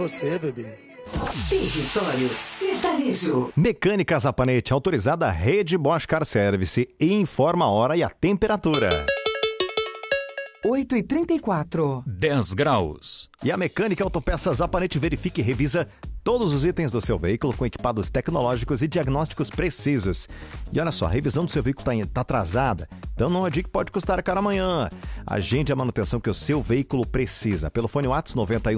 você, bebê. Território Sertanejo. Mecânica Zapanete, autorizada Rede Bosch Car Service, e informa a hora e a temperatura. 8h34. 10 graus. E a Mecânica Autopeças Zapanete verifica e revisa todos os itens do seu veículo com equipados tecnológicos e diagnósticos precisos. E olha só, a revisão do seu veículo tá atrasada, então não adianta, que pode custar caro amanhã. Agende a manutenção que o seu veículo precisa. Pelo fone WhatsApp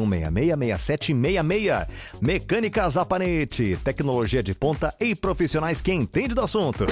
91666766. Mecânica Zapanete, tecnologia de ponta e profissionais que entendem do assunto.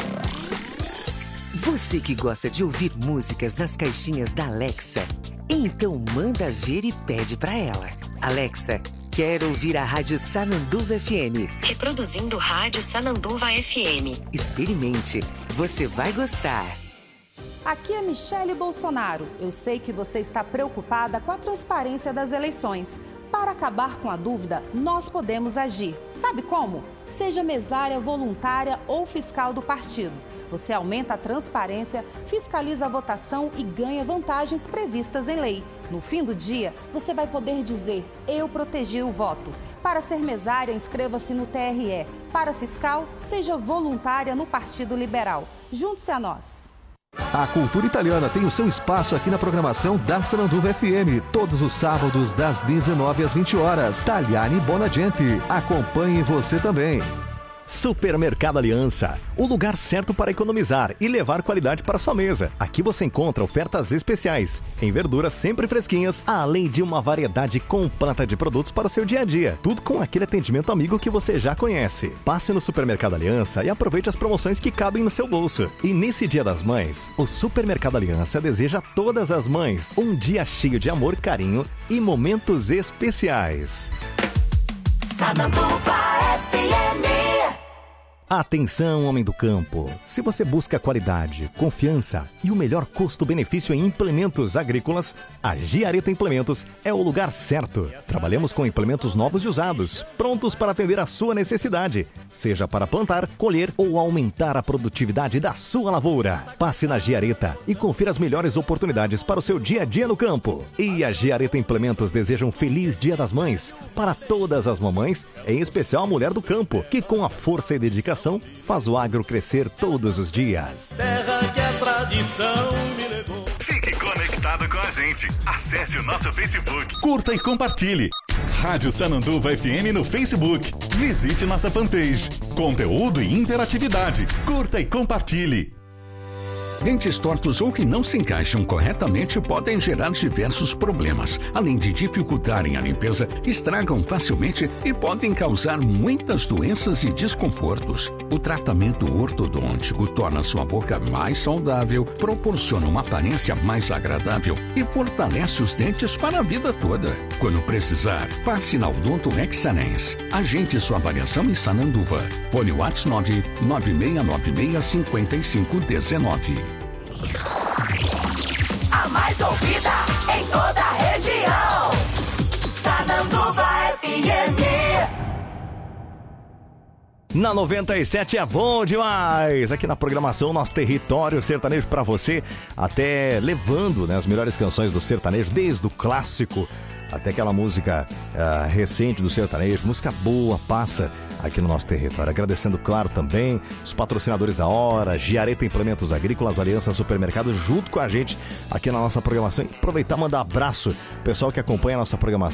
Você que gosta de ouvir músicas nas caixinhas da Alexa, então manda ver e pede pra ela. Alexa, quero ouvir a Rádio Sananduva FM. Reproduzindo Rádio Sananduva FM. Experimente, você vai gostar. Aqui é Michele Bolsonaro. Eu sei que você está preocupada com a transparência das eleições. Para acabar com a dúvida, nós podemos agir. Sabe como? Seja mesária voluntária ou fiscal do partido. Você aumenta a transparência, fiscaliza a votação e ganha vantagens previstas em lei. No fim do dia, você vai poder dizer: eu protegi o voto. Para ser mesária, inscreva-se no TRE. Para fiscal, seja voluntária no Partido Liberal. Junte-se a nós. A cultura italiana tem o seu espaço aqui na programação da Sananduva FM, todos os sábados das 19 às 20 horas. Tagliani Bonagente. Acompanhe você também. Supermercado Aliança, o lugar certo para economizar e levar qualidade para sua mesa. Aqui você encontra ofertas especiais em verduras sempre fresquinhas, além de uma variedade completa de produtos para o seu dia a dia. Tudo com aquele atendimento amigo que você já conhece. Passe no Supermercado Aliança e aproveite as promoções que cabem no seu bolso. E nesse Dia das Mães, o Supermercado Aliança deseja a todas as mães um dia cheio de amor, carinho e momentos especiais. Sananduva FM. Atenção, homem do campo! Se você busca qualidade, confiança e o melhor custo-benefício em implementos agrícolas, a Giareta Implementos é o lugar certo. Trabalhamos com implementos novos e usados, prontos para atender a sua necessidade, seja para plantar, colher ou aumentar a produtividade da sua lavoura. Passe na Giareta e confira as melhores oportunidades para o seu dia a dia no campo. E a Giareta Implementos deseja um feliz Dia das Mães para todas as mamães, em especial a mulher do campo, que com a força e dedicação faz o agro crescer todos os dias. Terra que a tradição me levou. Fique conectado com a gente. Acesse o nosso Facebook. Curta e compartilhe. Rádio Sananduva FM no Facebook. Visite nossa fanpage. Conteúdo e interatividade. Curta e compartilhe. Dentes tortos ou que não se encaixam corretamente podem gerar diversos problemas. Além de dificultarem a limpeza, estragam facilmente e podem causar muitas doenças e desconfortos. O tratamento ortodôntico torna sua boca mais saudável, proporciona uma aparência mais agradável e fortalece os dentes para a vida toda. Quando precisar, passe na Odonto Excelência. Agende sua avaliação em Sananduva. Fone WhatsApp 996965519. A mais ouvida em toda a região. Sananduva FM. Na 97 é bom demais! Aqui na programação, nosso território sertanejo para você, até levando, né, as melhores canções do sertanejo, desde o clássico até aquela música recente do sertanejo, música boa, passa aqui no nosso território. Agradecendo, claro, também os patrocinadores da hora, Giareta Implementos Agrícolas, Aliança Supermercado, junto com a gente aqui na nossa programação. E aproveitar e mandar abraço, pessoal que acompanha a nossa programação